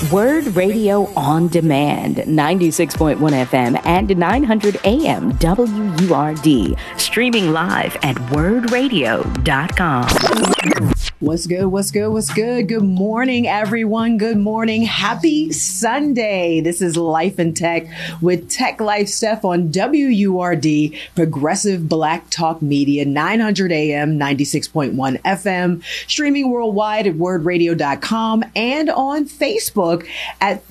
Word Radio on Demand, 96.1 FM and 900 AM WURD. Streaming live at wordradio.com. What's good? What's good? What's good? Good morning, everyone. Good morning. Happy Sunday. This is Life in Tech with Tech Life Steph on WURD, Progressive Black Talk Media, 900 AM, 96.1 FM, streaming worldwide at wordradio.com and on Facebook at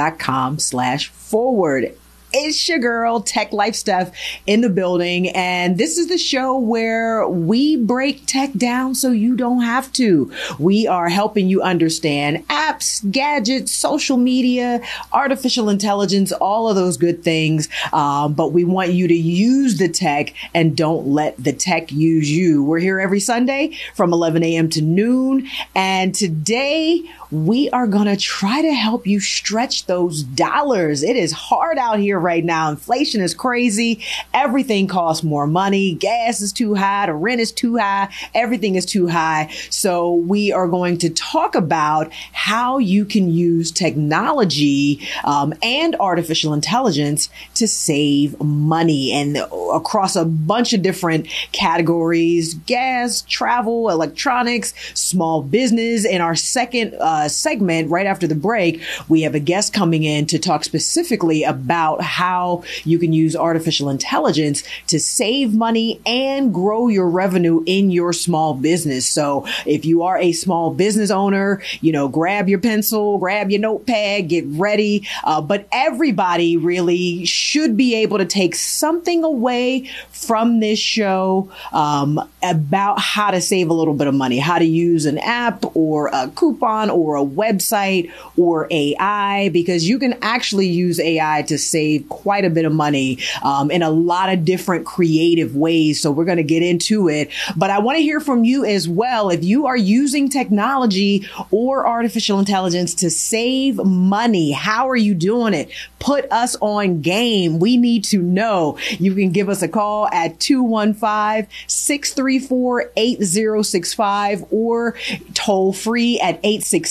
facebook.com/forward. It's your girl, Tech Life Steph, in the building. And this is the show where we break tech down so you don't have to. We are helping you understand apps, gadgets, social media, artificial intelligence, all of those good things. But we want you to use the tech and don't let the tech use you. We're here every Sunday from 11 a.m. to noon. And today we are going to try to help you stretch those dollars. It is hard out here right now. Inflation is crazy. Everything costs more money. Gas is too high. The rent is too high. Everything is too high. So we are going to talk about how you can use technology and artificial intelligence to save money, and across a bunch of different categories: gas, travel, electronics, small business. In our second segment, right after the break, we have a guest coming in to talk specifically about how you can use artificial intelligence to save money and grow your revenue in your small business. So if you are a small business owner, grab your pencil, grab your notepad, get ready. But everybody really should be able to take something away from this show about how to save a little bit of money, how to use an app or a coupon or a website or AI, because you can actually use AI to save quite a bit of money in a lot of different creative ways. So we're going to get into it. But I want to hear from you as well. If you are using technology or artificial intelligence to save money, how are you doing it? Put us on game. We need to know. You can give us a call at 215-634-8065 or toll free at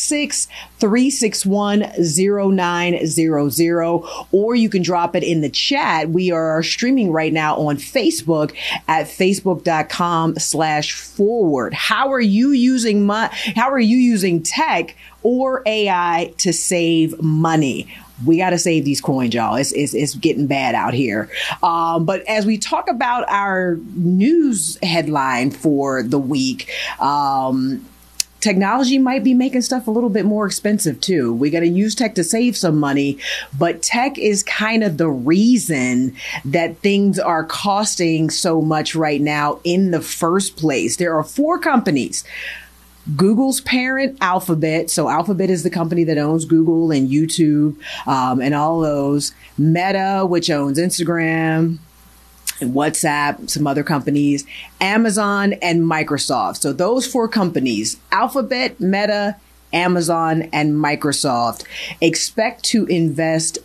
866-361-0900, or you can drop it in the chat. We are streaming right now on Facebook at facebook.com/forward. How are you using tech or AI to save money? We got to save these coins, y'all. It's getting bad out here. But as we talk about our news headline for the week, technology might be making stuff a little bit more expensive too. We got to use tech to save some money, but tech is kind of the reason that things are costing so much right now in the first place. There are 4 companies. Google's parent, Alphabet. So Alphabet is the company that owns Google and YouTube and all those. Meta, which owns Instagram and WhatsApp, some other companies, Amazon, and Microsoft. So those 4 companies, Alphabet, Meta, Amazon, and Microsoft, expect to invest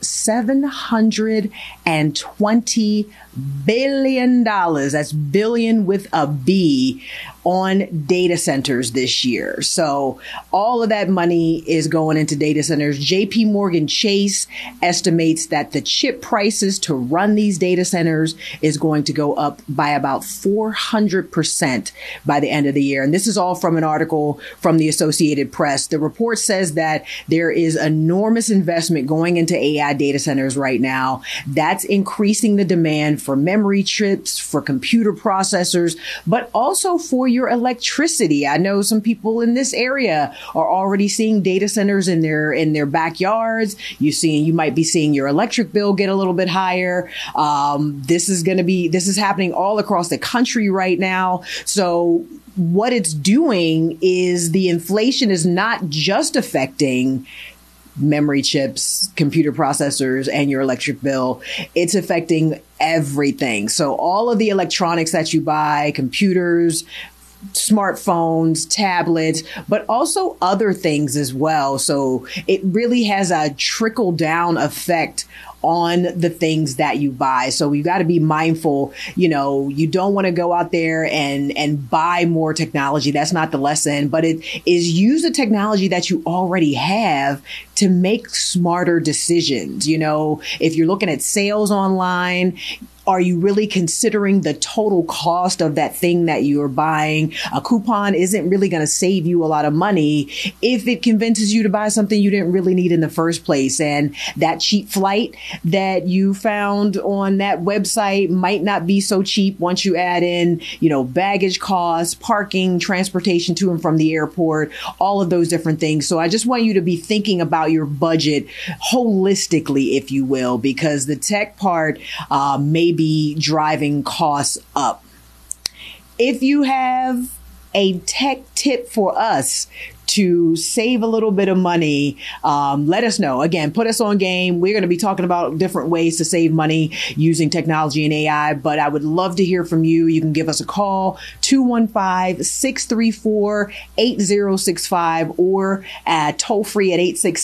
$720 billion, that's billion with a B, on data centers this year. So all of that money is going into data centers. JP Morgan Chase estimates that the chip prices to run these data centers is going to go up by about 400% by the end of the year. And this is all from an article from the Associated Press. The report says that there is enormous investment going into AI data centers right now. That's increasing the demand for memory chips, for computer processors, but also for your electricity. I know some people in this area are already seeing data centers in their backyards. You might be seeing your electric bill get a little bit higher. This is happening all across the country right now. So what it's doing is the inflation is not just affecting memory chips, computer processors, and your electric bill. It's affecting everything. So all of the electronics that you buy, computers, smartphones, tablets, but also other things as well. So it really has a trickle down effect on the things that you buy. So you got to be mindful. You don't want to go out there and buy more technology. That's not the lesson, but it is use the technology that you already have to make smarter decisions. If you're looking at sales online, are you really considering the total cost of that thing that you're buying? A coupon isn't really going to save you a lot of money if it convinces you to buy something you didn't really need in the first place. And that cheap flight that you found on that website might not be so cheap once you add in, baggage costs, parking, transportation to and from the airport, all of those different things. So I just want you to be thinking about your budget holistically, if you will, because the tech part may be driving costs up. If you have a tech tip for us to save a little bit of money, let us know. Again, put us on game. We're going to be talking about different ways to save money using technology and AI, but I would love to hear from you. You can give us a call, 215-634-8065, or toll free at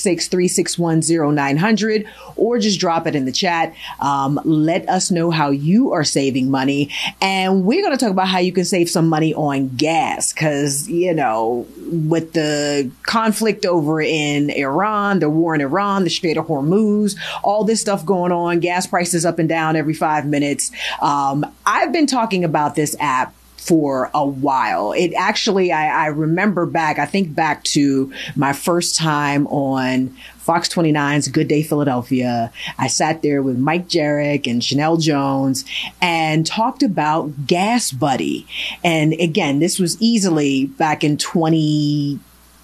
866-361-0900, or just drop it in the chat. Let us know how you are saving money. And we're going to talk about how you can save some money on gas, because, with the conflict over in Iran, the war in Iran, the Strait of Hormuz, all this stuff going on, gas prices up and down every 5 minutes. I've been talking about this app for a while. It actually, I remember back to my first time on Fox 29's Good Day Philadelphia. I sat there with Mike Jarek and Chanel Jones and talked about Gas Buddy. And again, this was easily back in 2012,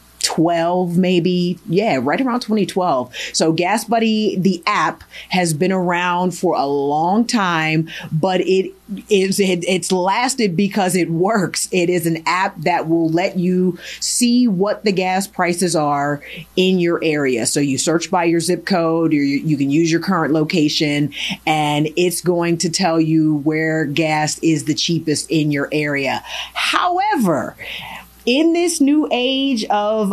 maybe. Yeah, right around 2012. So Gas Buddy, the app, has been around for a long time, but it's lasted because it works. It is an app that will let you see what the gas prices are in your area. So you search by your zip code, or you can use your current location, and it's going to tell you where gas is the cheapest in your area. However, in this new age of,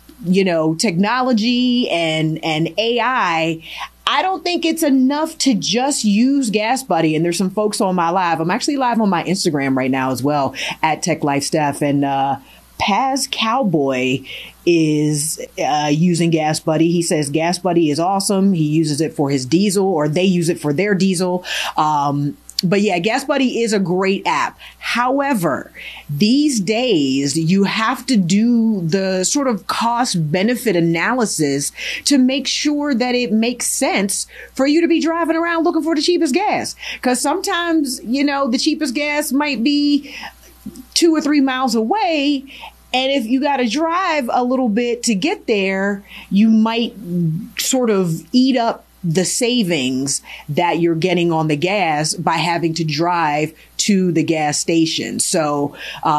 technology and AI, I don't think it's enough to just use Gas Buddy. And there's some folks on my live. I'm actually live on my Instagram right now as well, at Tech Life Steph. And Paz Cowboy is using Gas Buddy. He says Gas Buddy is awesome. He uses it for his diesel, or they use it for their diesel. But yeah, Gas Buddy is a great app. However, these days you have to do the sort of cost benefit analysis to make sure that it makes sense for you to be driving around looking for the cheapest gas. Because sometimes, the cheapest gas might be 2 or 3 miles away. And if you got to drive a little bit to get there, you might sort of eat up the savings that you're getting on the gas by having to drive to the gas station. So,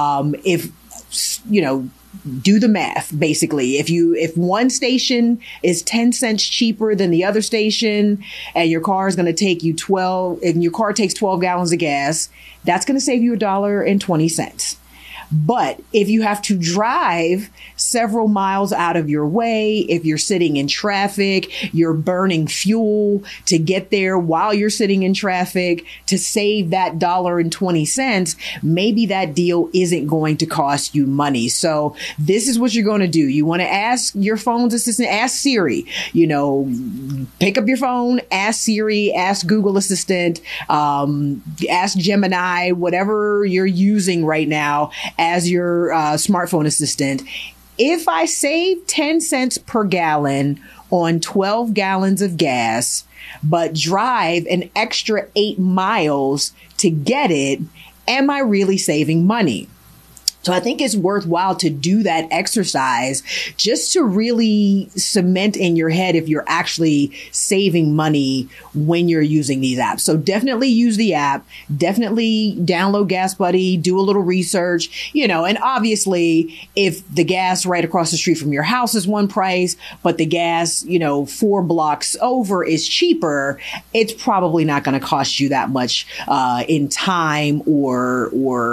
do the math, basically. If one station is 10 cents cheaper than the other station, and your car is going to take you 12, and your car takes 12 gallons of gas, that's going to save you $1.20. But if you have to drive several miles out of your way, if you're sitting in traffic, you're burning fuel to get there while you're sitting in traffic to save that $1.20, maybe that deal isn't going to cost you money. So this is what you're going to do. You want to ask your phone's assistant, ask Siri, pick up your phone, ask Siri, ask Google Assistant, ask Gemini, whatever you're using right now as your smartphone assistant. If I save 10 cents per gallon on 12 gallons of gas, but drive an extra 8 miles to get it, am I really saving money? So I think it's worthwhile to do that exercise just to really cement in your head if you're actually saving money when you're using these apps. So definitely use the app, definitely download Gas Buddy, do a little research, and obviously if the gas right across the street from your house is one price, but the gas, 4 blocks over is cheaper, it's probably not going to cost you that much in time or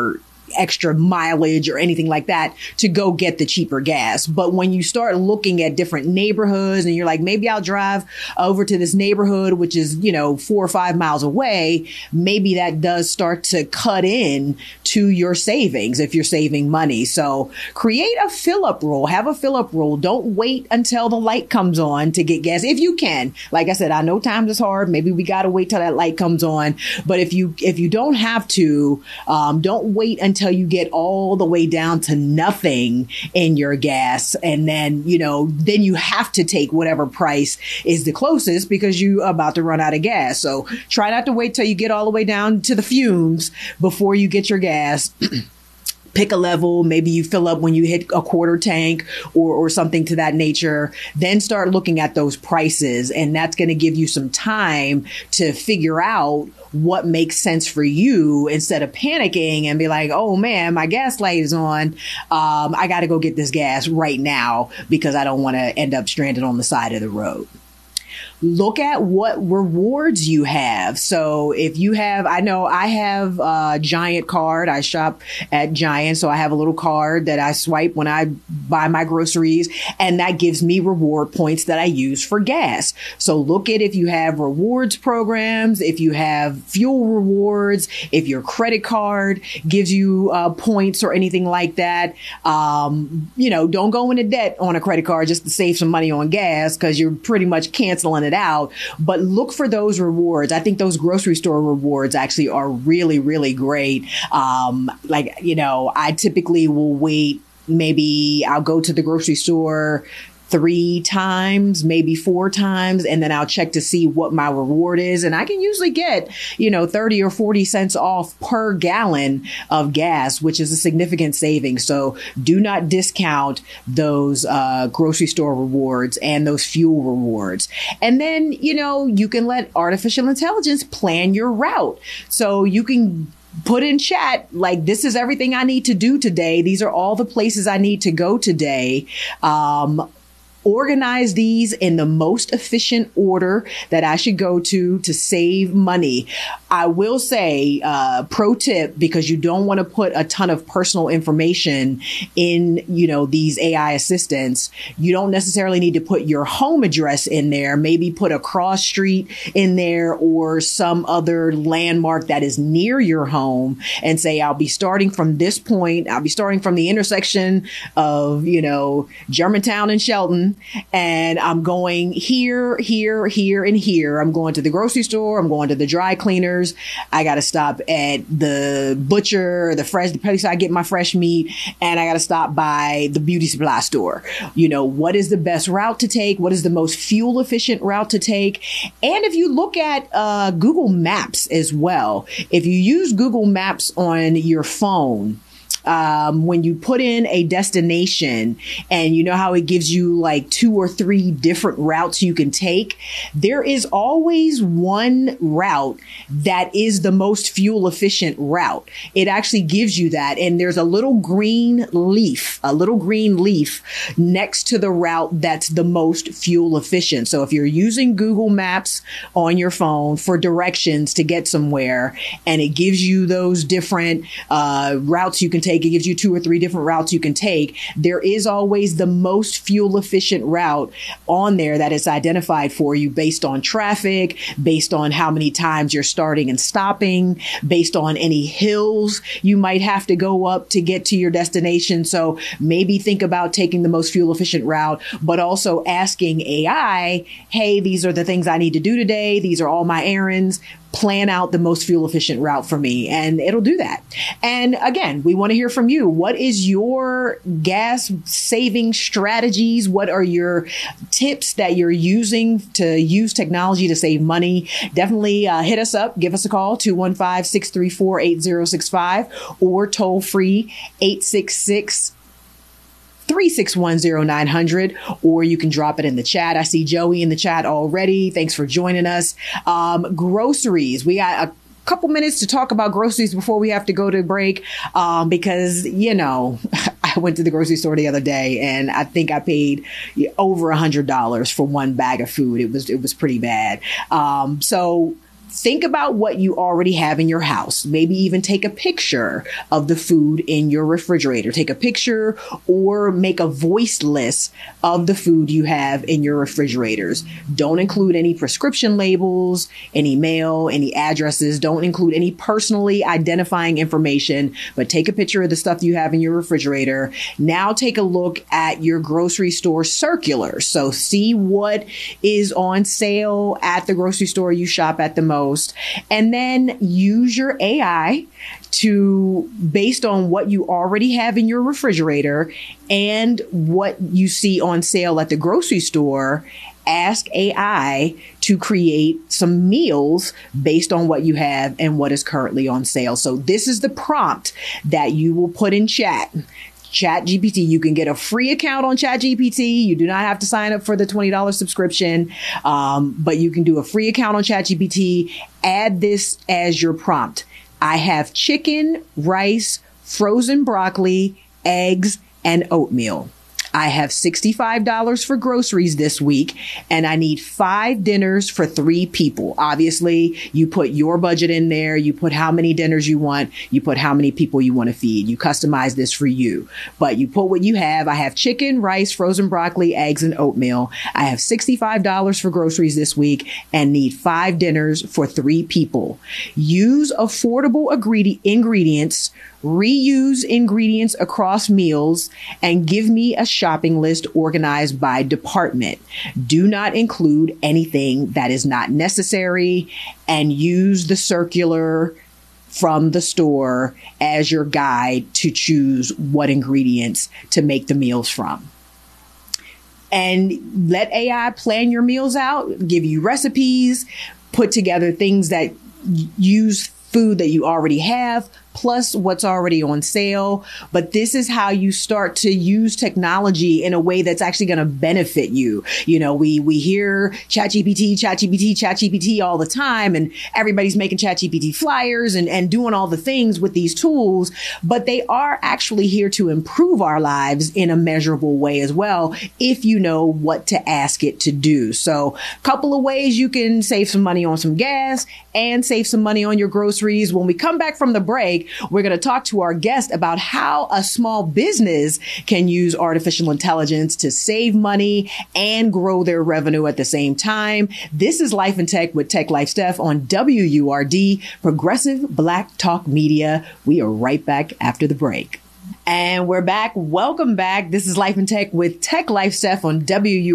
extra mileage or anything like that to go get the cheaper gas. But when you start looking at different neighborhoods and you're like, maybe I'll drive over to this neighborhood, which is, 4 or 5 miles away, maybe that does start to cut in to your savings if you're saving money. So create a fill up rule, have a fill up rule. Don't wait until the light comes on to get gas. If you can, like I said, I know times is hard. Maybe we got to wait till that light comes on. But if you don't have to, don't wait until you get all the way down to nothing in your gas. And then, then you have to take whatever price is the closest because you are about to run out of gas. So try not to wait till you get all the way down to the fumes before you get your gas. Pick a level. Maybe you fill up when you hit a quarter tank or something to that nature. Then start looking at those prices. And that's going to give you some time to figure out what makes sense for you instead of panicking and be like, oh man, my gas light is on. I got to go get this gas right now because I don't want to end up stranded on the side of the road. Look at what rewards you have. So if you have, I know I have a Giant card. I shop at Giant. So I have a little card that I swipe when I buy my groceries, and that gives me reward points that I use for gas. So look at if you have rewards programs, if you have fuel rewards, if your credit card gives you points or anything like that. Don't go into debt on a credit card just to save some money on gas because you're pretty much canceling it out, but look for those rewards. I think those grocery store rewards actually are really, really great. I typically will wait. Maybe I'll go to the grocery store 3 times, maybe 4 times, and then I'll check to see what my reward is. And I can usually get, 30 or 40 cents off per gallon of gas, which is a significant savings. So do not discount those grocery store rewards and those fuel rewards. And then, you can let artificial intelligence plan your route. So you can put in chat, like, this is everything I need to do today. These are all the places I need to go today. Organize these in the most efficient order that I should go to save money. I will say, pro tip, because you don't want to put a ton of personal information in, these AI assistants. You don't necessarily need to put your home address in there. Maybe put a cross street in there or some other landmark that is near your home and say, I'll be starting from this point. I'll be starting from the intersection of, Germantown and Shelton. And I'm going here, here, here, and here. I'm going to the grocery store. I'm going to the dry cleaners. I got to stop at the butcher, the place I get my fresh meat. And I got to stop by the beauty supply store. What is the best route to take? What is the most fuel efficient route to take? And if you look at Google Maps as well, if you use Google Maps on your phone, when you put in a destination and you know how it gives you like 2 or 3 different routes you can take, there is always one route that is the most fuel efficient route. It actually gives you that. And there's a little green leaf next to the route that's the most fuel efficient. So if you're using Google Maps on your phone for directions to get somewhere and it gives you those different routes you can take, it gives you 2 or 3 different routes you can take. There is always the most fuel efficient route on there that is identified for you based on traffic, based on how many times you're starting and stopping, based on any hills you might have to go up to get to your destination. So maybe think about taking the most fuel efficient route, but also asking AI, hey, these are the things I need to do today. These are all my errands. Plan out the most fuel efficient route for me, and it'll do that. And again, we want to hear from you. What is your gas saving strategies? What are your tips that you're using to use technology to save money? Definitely hit us up. Give us a call, 215-634-8065 or toll free 866 3610900, or you can drop it in the chat. I see Joey in the chat already. Thanks for joining us. Groceries. We got a couple minutes to talk about groceries before we have to go to break, because, I went to the grocery store the other day and I think I paid over $100 for one bag of food. It was pretty bad. So think about what you already have in your house. Maybe even take a picture of the food in your refrigerator. Take a picture or make a voice list of the food you have in your refrigerators. Don't include any prescription labels, any mail, any addresses. Don't include any personally identifying information, but take a picture of the stuff you have in your refrigerator. Now take a look at your grocery store circular. So see what is on sale at the grocery store you shop at the most. And then use your AI to, based on what you already have in your refrigerator and what you see on sale at the grocery store, ask AI to create some meals based on what you have and what is currently on sale. So this is the prompt that you will put in ChatGPT. You can get a free account on ChatGPT. You do not have to sign up for the $20 subscription, but you can do a free account on ChatGPT. Add this as your prompt. I have chicken, rice, frozen broccoli, eggs, and oatmeal. I have $65 for groceries this week, and I need 5 dinners for 3 people. Obviously, you put your budget in there. You put how many dinners you want. You put how many people you want to feed. You customize this for you, but you put what you have. I have chicken, rice, frozen broccoli, eggs, and oatmeal. I have $65 for groceries this week and need 5 dinners for 3 people. Use affordable ingredients, reuse ingredients across meals, and give me a shopping list organized by department. Do not include anything that is not necessary, and use the circular from the store as your guide to choose what ingredients to make the meals from. And let AI plan your meals out, give you recipes, put together things that use food that you already have, plus what's already on sale. But this is how you start to use technology in a way that's actually going to benefit you. You know, we hear ChatGPT all the time, and everybody's making ChatGPT flyers and doing all the things with these tools, but they are actually here to improve our lives in a measurable way as well, if you know what to ask it to do. So a couple of ways you can save some money on some gas and save some money on your groceries. When we come back from the break, we're going to talk to our guest about how a small business can use artificial intelligence to save money and grow their revenue at the same time. This is Life in Tech with Tech Life Steph on WURD, Progressive Black Talk Media. We are right back after the break. And we're back. Welcome back. This is Life in Tech with Tech Life Steph on WURD.